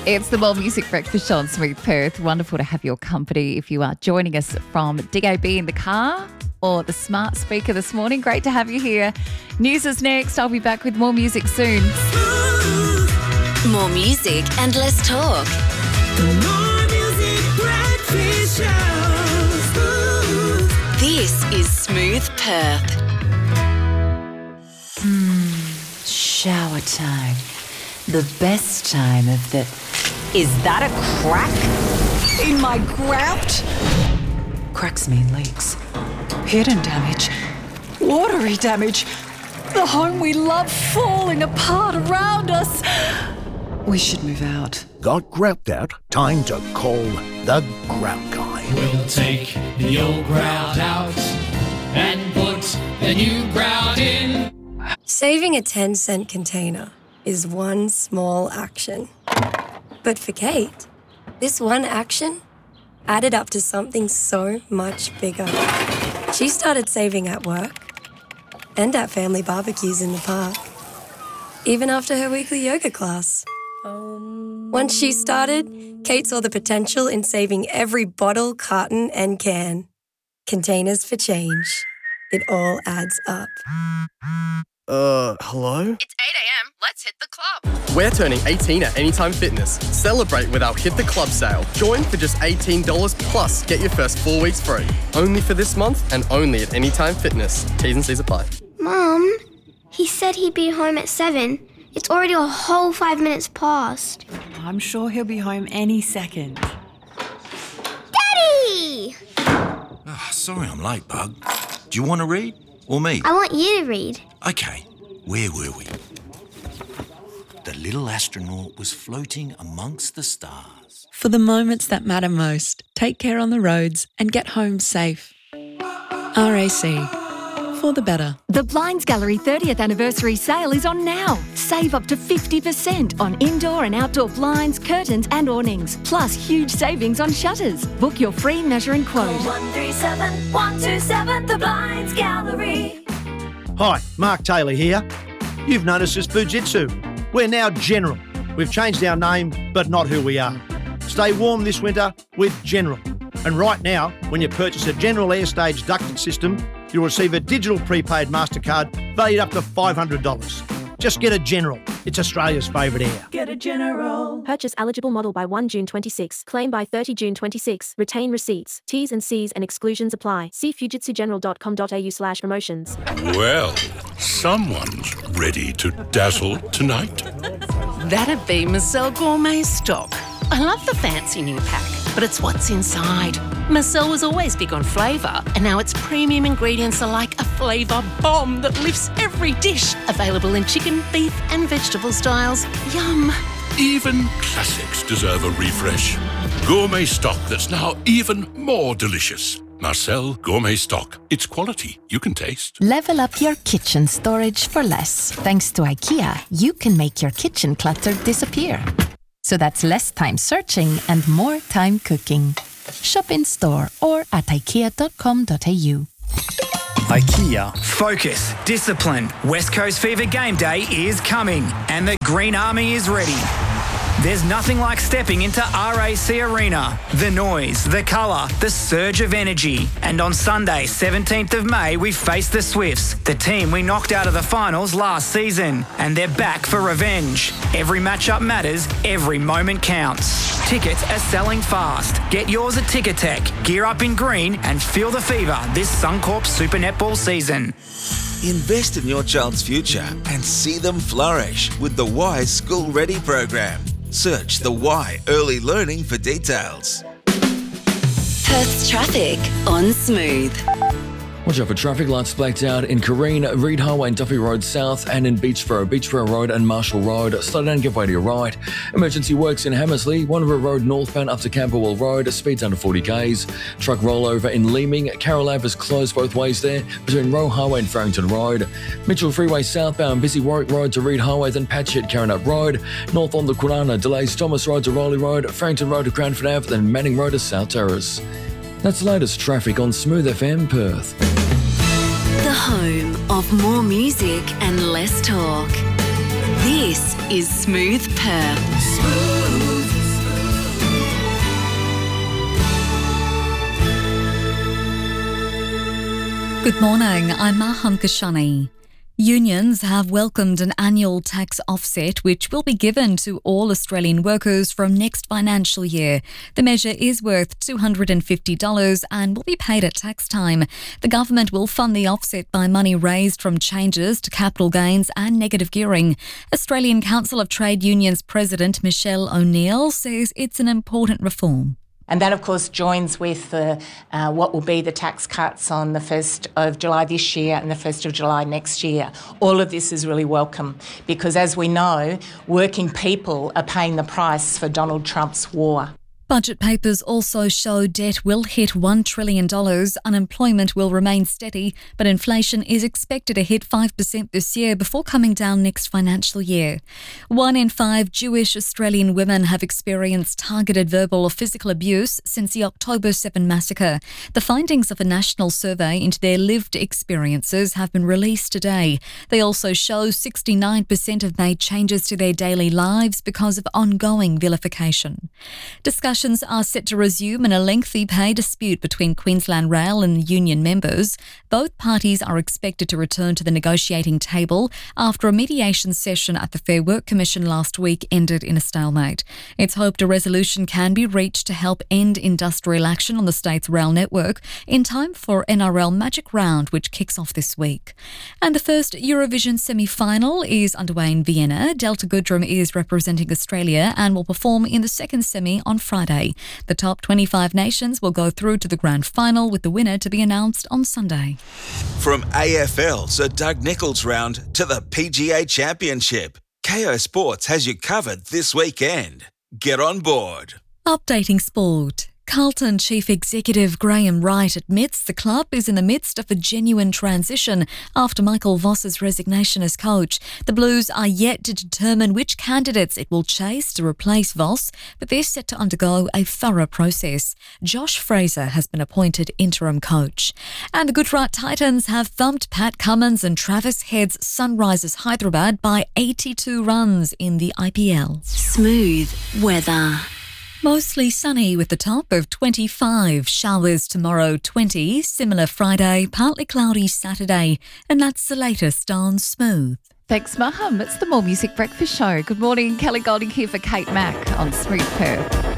It's the More Music Breakfast Show on Smooth Perth. Wonderful to have your company if you are joining us from DAB in the car or the smart speaker this morning. Great to have you here. News is next. I'll be back with more music soon. More music and less talk. The More Music Breakfast Show. This is Smooth Perth. Shower time. The best time of the... Is that a crack in my grout? Cracks mean leaks. Hidden damage. Watery damage. The home we love falling apart around us. We should move out. Got grout out? Time to call the Grout Guy. We'll take the old grout out and put the new grout in. Saving a 10-cent container is one small action. But for Kate, this one action added up to something so much bigger. She started saving at work and at family barbecues in the park, even after her weekly yoga class. Once she started, Kate saw the potential in saving every bottle, carton, and can. Containers for change. It all adds up. Hello? It's 8 a.m. Let's hit the club. We're turning 18 at Anytime Fitness. Celebrate with our Hit the Club sale. Join for just $18 plus get your first 4 weeks free. Only for this month and only at Anytime Fitness. T's and C's apply. Mum, he said he'd be home at 7. It's already a whole 5 minutes past. I'm sure he'll be home any second. Daddy! Oh, sorry I'm late, Bug. Do you want to read? Or me? I want you to read. Okay, where were we? The little astronaut was floating amongst the stars. For the moments that matter most, take care on the roads and get home safe. RAC. For the better. The Blinds Gallery 30th anniversary sale is on now. Save up to 50% on indoor and outdoor blinds, curtains and awnings. Plus huge savings on shutters. Book your free measure and quote. 137 127 The Blinds Gallery. Hi, Mark Taylor here. You've noticed us Fujitsu. We're now General. We've changed our name, but not who we are. Stay warm this winter with General. And right now, when you purchase a General Airstage ducted system, you'll receive a digital prepaid MasterCard valued up to $500. Just get a General. It's Australia's favourite air. Get a General. Purchase eligible model by 1 June 26. Claim by 30 June 26. Retain receipts. T's and C's and exclusions apply. See fujitsugeneral.com.au/promotions. Well, someone's ready to dazzle tonight. That'd be Marcel Gourmet Stock. I love the fancy new pack, but it's what's inside. Marcel was always big on flavour, and now its premium ingredients are like a flavour bomb that lifts every dish. Available in chicken, beef and vegetable styles. Yum. Even classics deserve a refresh. Gourmet stock that's now even more delicious. Marcel Gourmet Stock. It's quality you can taste. Level up your kitchen storage for less. Thanks to IKEA, you can make your kitchen clutter disappear. So that's less time searching and more time cooking. Shop in store or at ikea.com.au. IKEA. Focus, discipline. West Coast Fever Game Day is coming and the Green Army is ready. There's nothing like stepping into RAC Arena. The noise, the colour, the surge of energy. And on Sunday, 17th of May, we face the Swifts, the team we knocked out of the finals last season. And they're back for revenge. Every matchup matters, every moment counts. Tickets are selling fast. Get yours at Ticketek. Gear up in green and feel the fever this Suncorp Super Netball season. Invest in your child's future and see them flourish with the Y School Ready program. Search the Y Early Learning for details. Perth's traffic on Smooth. Watch out for traffic lights blacked out in Careen, Reed Highway and Duffy Road South and in Beachborough Road and Marshall Road. Slow down, give way to your right. Emergency works in Hammersley, Wanneroo Road northbound up to Camberwell Road, speeds under 40 k's. Truck rollover in Leeming, Carroll Ave is closed both ways there between Roe Highway and Farrington Road. Mitchell Freeway southbound, busy Warwick Road to Reed Highway, then patchy at Carrinup Road. North on the Kwinana, delays Thomas Road to Rowley Road, Farrington Road to Cranford Ave, then Manning Road to South Terrace. That's the latest traffic on Smooth FM Perth. The home of more music and less talk. This is Smooth Perth. Smooth Good morning, I'm Maham Kashani. Unions have welcomed an annual tax offset which will be given to all Australian workers from next financial year. The measure is worth $250 and will be paid at tax time. The government will fund the offset by money raised from changes to capital gains and negative gearing. Australian Council of Trade Unions President Michelle O'Neill says it's an important reform. And that, of course, joins with what will be the tax cuts on the 1st of July this year and the 1st of July next year. All of this is really welcome because, as we know, working people are paying the price for Donald Trump's war. Budget papers also show debt will hit $1 trillion, unemployment will remain steady, but inflation is expected to hit 5% this year before coming down next financial year. 1 in 5 Jewish Australian women have experienced targeted verbal or physical abuse since the October 7 massacre. The findings of a national survey into their lived experiences have been released today. They also show 69% have made changes to their daily lives because of ongoing vilification. Discussions are set to resume in a lengthy pay dispute between Queensland Rail and union members. Both parties are expected to return to the negotiating table after a mediation session at the Fair Work Commission last week ended in a stalemate. It's hoped a resolution can be reached to help end industrial action on the state's rail network in time for NRL Magic Round, which kicks off this week. And the first Eurovision semi-final is underway in Vienna. Delta Goodrum is representing Australia and will perform in the second semi on Friday. The top 25 nations will go through to the grand final with the winner to be announced on Sunday. From AFL Sir Doug Nicholls round to the PGA Championship, KO Sports has you covered this weekend. Get on board. Updating sport. Carlton Chief Executive Graham Wright admits the club is in the midst of a genuine transition after Michael Voss's resignation as coach. The Blues are yet to determine which candidates it will chase to replace Voss, but they're set to undergo a thorough process. Josh Fraser has been appointed interim coach. And the Gujarat Titans have thumped Pat Cummins and Travis Head's Sunrisers Hyderabad by 82 runs in the IPL. Smooth weather. Mostly sunny with the top of 25, showers tomorrow 20, similar Friday, partly cloudy Saturday, and that's the latest on Smooth. Thanks, Maham. It's the More Music Breakfast Show. Good morning. Kelly Golding here for Kate Mack on Smooth Perth.